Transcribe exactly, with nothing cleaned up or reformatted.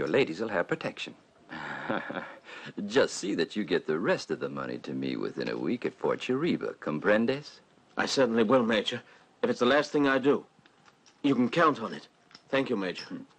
ladies will have protection. Just see that you get the rest of the money to me within a week at Fort Chiriba. Comprendes? I certainly will, Major. If it's the last thing I do, you can count on it. Thank you, Major.